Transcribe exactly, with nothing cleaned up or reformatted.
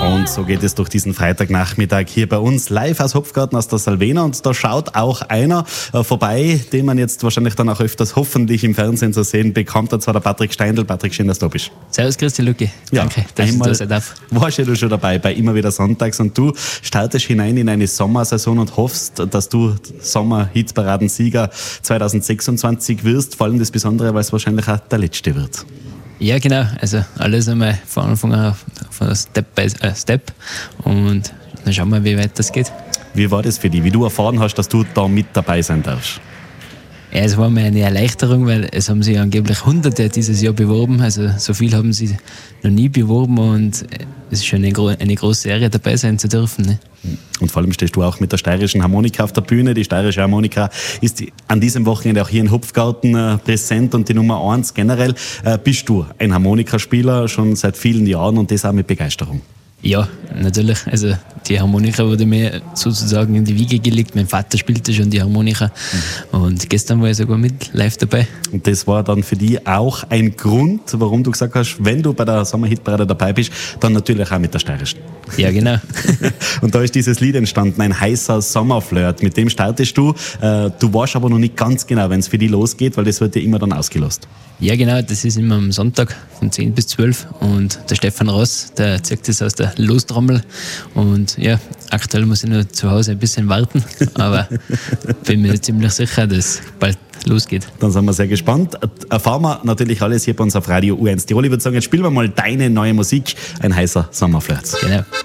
Und so geht es durch diesen Freitagnachmittag hier bei uns live aus Hopfgarten aus der Salvena. Und da schaut auch einer äh, vorbei, den man jetzt wahrscheinlich dann auch öfters hoffentlich im Fernsehen zu sehen bekommt. Und zwar der Patrick Steindl. Patrick, schön, dass du da bist. Servus, grüß dich, Luki. Ja, danke, dass ich da sein darf. Warst ja du schon dabei bei Immer wieder Sonntags und du startest hinein in eine Sommersaison und hoffst, dass du Sommer-Hitparaden-Sieger zwanzig sechsundzwanzig wirst. Vor allem das Besondere, weil es wahrscheinlich auch der letzte wird. Ja, genau. Also alles einmal von Anfang an von Step by Step und dann schauen wir, wie weit das geht. Wie war das für dich, wie du erfahren hast, dass du da mit dabei sein darfst? Ja, es war mir eine Erleichterung, weil es haben sich angeblich Hunderte dieses Jahr beworben. Also so viel haben sie noch nie beworben und es ist schon eine, gro- eine große Ehre, dabei sein zu dürfen. Ne? Und vor allem stehst du auch mit der steirischen Harmonika auf der Bühne. Die steirische Harmonika ist an diesem Wochenende auch hier in Hopfgarten äh, präsent und die Nummer eins generell. Äh, bist du ein Harmonikaspieler schon seit vielen Jahren und das auch mit Begeisterung? Ja, natürlich. Also die Harmonika wurde mir sozusagen in die Wiege gelegt. Mein Vater spielte schon die Harmonika mhm. und gestern war ich sogar mit live dabei. Und das war dann für dich auch ein Grund, warum du gesagt hast, wenn du bei der Sommerhitparade dabei bist, dann natürlich auch mit der steirischen. Ja, genau. Und da ist dieses Lied entstanden, ein heißer Sommerflirt. Mit dem startest du. Äh, du weißt aber noch nicht ganz genau, wenn es für dich losgeht, weil das wird dir immer dann ausgelost. Ja, genau, das ist immer am Sonntag von zehn bis zwölf und der Stefan Ross, der zieht das aus der Lostrommel und ja, aktuell muss ich nur zu Hause ein bisschen warten, aber bin mir ziemlich sicher, dass bald losgeht. Dann sind wir sehr gespannt. Erfahren wir natürlich alles hier bei uns auf Radio U eins Tirol. Ich würde sagen, jetzt spielen wir mal deine neue Musik, ein heißer Sommerflirt. Genau.